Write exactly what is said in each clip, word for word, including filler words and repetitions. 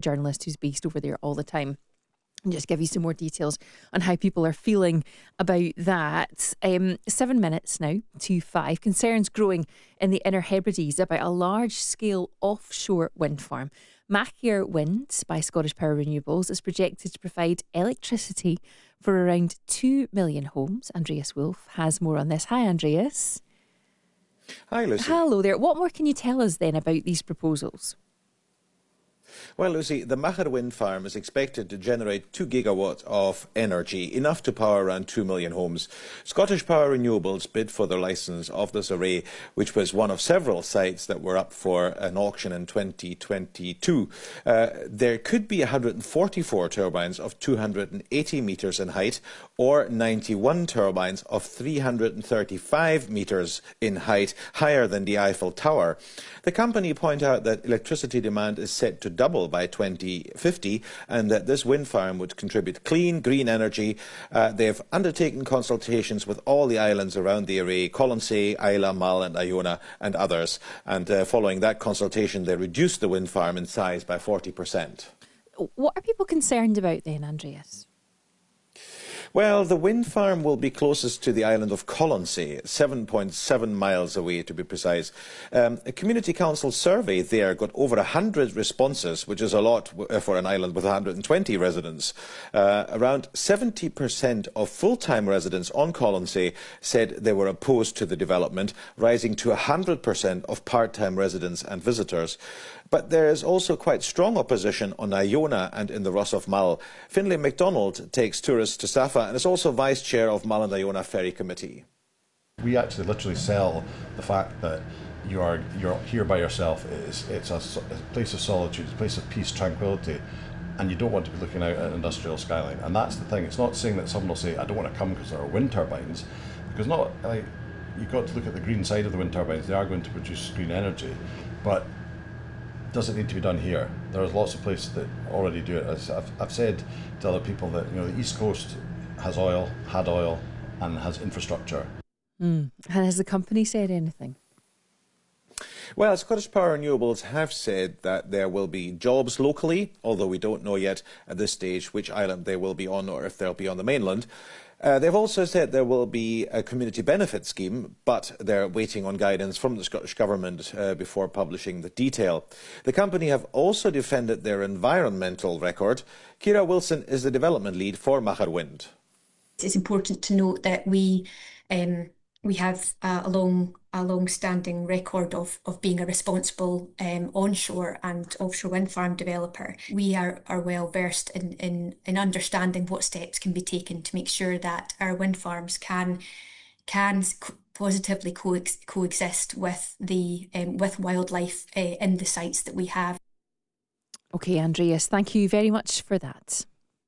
journalist who's based over there all the time, and just give you some more details on how people are feeling about that. Um, seven minutes now to five. Concerns growing in the Inner Hebrides about a large-scale offshore wind farm. Machier Wind by Scottish Power Renewables is projected to provide electricity for around two million homes. Andreas Wolf has more on this. Hi, Andreas. Hi, Lucy. Hello there. What more can you tell us then about these proposals? Well, Lucy, the Machier wind farm is expected to generate two gigawatts of energy, enough to power around two million homes. Scottish Power Renewables bid for the licence of this array, which was one of several sites that were up for an auction in twenty twenty-two. Uh, there could be one hundred forty-four turbines of two hundred eighty metres in height, or ninety-one turbines of three hundred thirty-five metres in height, higher than the Eiffel Tower. The company point out that electricity demand is set to double by twenty fifty, and that this wind farm would contribute clean, green energy. Uh, they have undertaken consultations with all the islands around the array, Colonsay, Islay, Mull and Iona and others. And uh, following that consultation, they reduced the wind farm in size by forty percent. What are people concerned about then, Andreas? Well, the wind farm will be closest to the island of Colonsay, seven point seven miles away to be precise. Um, a community council survey there got over one hundred responses, which is a lot for an island with one hundred twenty residents. Uh, around seventy percent of full-time residents on Colonsay said they were opposed to the development, rising to one hundred percent of part-time residents and visitors. But there is also quite strong opposition on Iona and in the Ross of Mull. Finlay MacDonald takes tourists to Safa and is also vice chair of Mull and Iona Ferry Committee. We actually literally sell the fact that you are you're here by yourself. It's, it's a, a place of solitude, it's a place of peace, tranquility, and you don't want to be looking out at an industrial skyline. And that's the thing. It's not saying that someone will say, I don't want to come because there are wind turbines, because not like, you've got to look at the green side of the wind turbines. They are going to produce green energy, but does it need to be done here? There's lots of places that already do it. As I've, I've said to other people that, you know, the East Coast has oil, had oil, and has infrastructure. Mm. And has the company said anything? Well, Scottish Power Renewables have said that there will be jobs locally, although we don't know yet at this stage which island they will be on or if they'll be on the mainland. Uh, they've also said there will be a community benefit scheme, but they're waiting on guidance from the Scottish Government uh, before publishing the detail. The company have also defended their environmental record. Ciara Wilson is the development lead for Machier Wind. It's important to note that we um, we have a, a long a long-standing record of, of being a responsible um, onshore and offshore wind farm developer. We are, are well versed in, in, in understanding what steps can be taken to make sure that our wind farms can can co- positively co- coexist with the um, with wildlife uh, in the sites that we have. Okay, Andreas, thank you very much for that.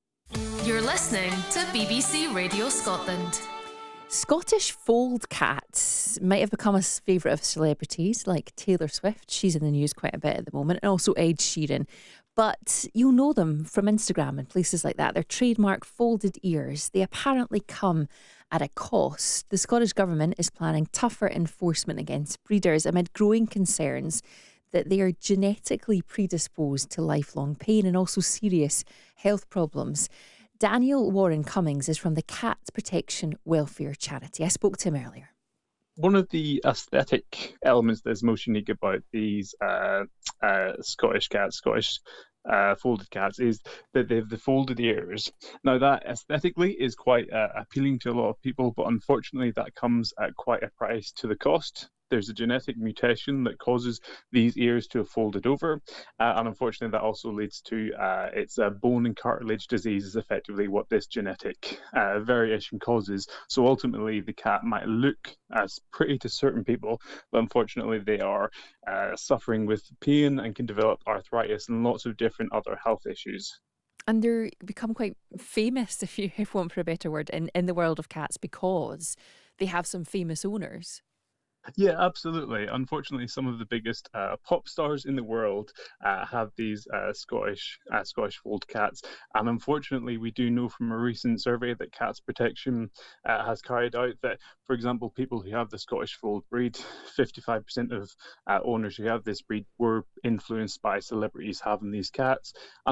You're listening to B B C Radio Scotland. Scottish fold cats might have become a favourite of celebrities like Taylor Swift. She's in the news quite a bit at the moment, and also Ed Sheeran. But you'll know them from Instagram and places like that. They're trademark folded ears. They apparently come at a cost. The Scottish Government is planning tougher enforcement against breeders amid growing concerns that they are genetically predisposed to lifelong pain and also serious health problems. Daniel Warren Cummings is from the Cat Protection Welfare Charity. I spoke to him earlier. One of the aesthetic elements that's most unique about these uh, uh, Scottish cats, Scottish uh, folded cats, is that they have the folded ears. Now, that aesthetically is quite uh, appealing to a lot of people, but unfortunately that comes at quite a price to the cost. There's a genetic mutation that causes these ears to have folded over, uh, and unfortunately that also leads to uh, it's a bone and cartilage disease is effectively what this genetic uh, variation causes. So ultimately the cat might look as pretty to certain people, but unfortunately they are uh, suffering with pain and can develop arthritis and lots of different other health issues. And they're become quite famous, if you if want for a better word, in, in the world of cats because they have some famous owners. Yeah, absolutely. Unfortunately, some of the biggest uh, pop stars in the world uh, have these uh, Scottish uh, Scottish fold cats, and unfortunately, we do know from a recent survey that Cats Protection uh, has carried out that, for example, people who have the Scottish fold breed, fifty-five percent of uh, owners who have this breed were influenced by celebrities having these cats.